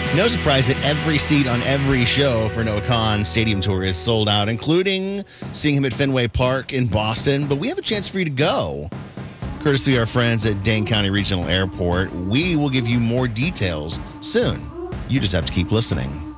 No surprise that every seat on every show for Noah Khan's stadium tour is sold out, including seeing him at Fenway Park in Boston. But we have a chance for you to go, courtesy of our friends at Dane County Regional Airport. We will give you more details soon. You just have to keep listening.